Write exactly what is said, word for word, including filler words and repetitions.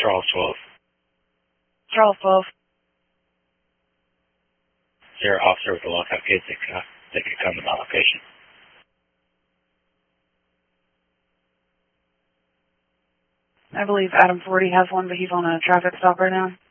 Charles twelve. Charles twelve. Is there an officer with a lockout case that can, that can come to my location? I believe Adam forty has one, but he's on a traffic stop right now.